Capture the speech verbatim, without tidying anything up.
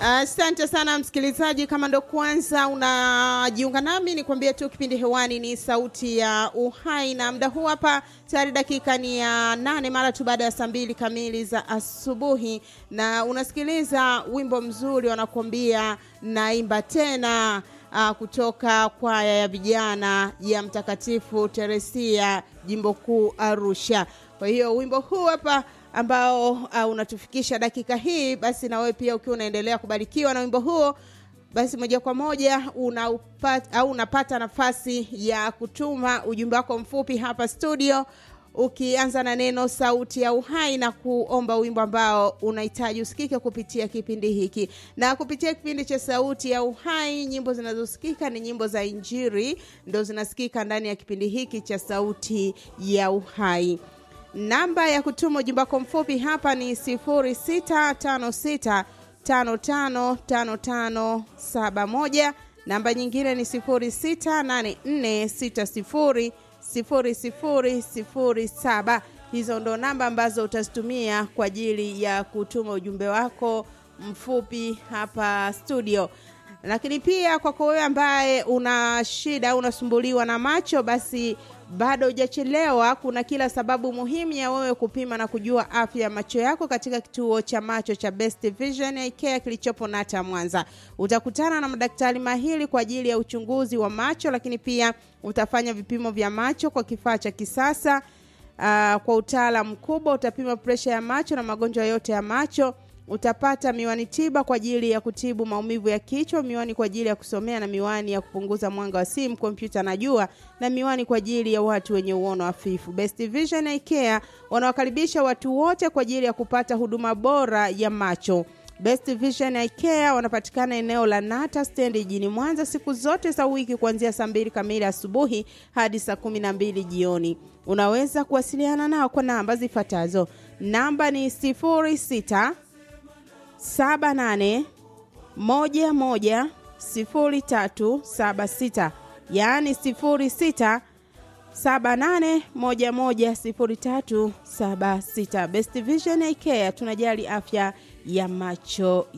Asante uh, sana msikilizaji, kama ndo kwanza unajiunga nami nikwambie tu kipindi hewani ni Sauti ya Uhai, na muda huu hapa tayari dakika ni ya nane mara tu baada ya saa mbili kamili za asubuhi, na unasikiliza wimbo mzuri wanakuambia naimba tena uh, kutoka kwaya ya vijana ya Mtakatifu Teresia Jimbo Kuu Arusha. Kwa hiyo wimbo huu hapa ambao uh, unatufikisha dakika hii, basi na wewe pia ukiwa unaendelea kubarikiwa na wimbo huo, basi moja kwa moja unapata au unapata nafasi ya kutuma ujumbe wako mfupi hapa studio, ukianza na neno Sauti ya Uhai na kuomba wimbo ambao unahitaji usikike kupitia kipindi hiki. Na kupitia kipindi cha Sauti ya Uhai, nyimbo zinazosikika ni nyimbo za Injili, ndio zinasikika ndani ya kipindi hiki cha Sauti ya Uhai. Namba ya kutuma ujumbe wako mfupi hapa ni sifuri sita tano sita tano tano tano tano saba moja. Namba nyingine ni sifuri sita nane nne sita sifuri sifuri sifuri sifuri saba. Hizo ndo namba ambazo utazitumia kwa ajili ya kutuma ujumbe wako mfupi hapa studio. Lakini pia kwa wewe ambaye una shida au unasumbuliwa na macho, basi bado hujachelewa. Kuna kila sababu muhimu ya wewe kupima na kujua afya ya macho yako katika kituo cha macho cha Best Vision Eye Care kilichopo Nata Mwanza. Utakutana na madaktari mahiri kwa ajili ya uchunguzi wa macho, lakini pia utafanya vipimo vya macho kwa kifaa cha kisasa. Uh, kwa utaalamu mkubwa utapima pressure ya macho na magonjwa yote ya macho. Utapata miwani tiba kwa ajili ya kutibu maumivu ya kichwa, miwani kwa ajili ya kusomea na miwani ya kupunguza mwanga wa simu, kompyuta na jua, na miwani kwa ajili ya watu wenye uono hafifu. Best Vision Eye Care wanawakaribisha watu wote kwa ajili ya kupata huduma bora ya macho. Best Vision Eye Care wanapatikana eneo la Nata Stand jijini Mwanza siku zote za wiki kuanzia saa mbili kamili asubuhi hadi saa kumi na mbili jioni. Unaweza kuwasiliana nao kwa namba zifuatazo. Namba ni sifuri sita saba nane moja moja sifuri tatu saba sita, yaani sifuri sita saba nane moja moja sifuri tatu saba sita. Best Vision Eye Care, tunajali afya ya macho